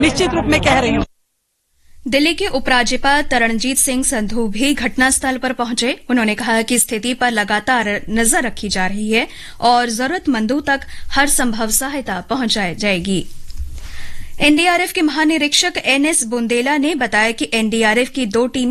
निश्चित रूप में कह रही हूँ। दिल्ली के उपराज्यपाल तरणजीत सिंह संधू भी घटनास्थल पर पहुंचे। उन्होंने कहा कि स्थिति पर लगातार नजर रखी जा रही है और जरूरतमंदों तक हर संभव सहायता पहुंचाई जाएगी। एनडीआरएफ के महानिरीक्षक एनएस बुंदेला ने बताया कि एनडीआरएफ की 2 टीमें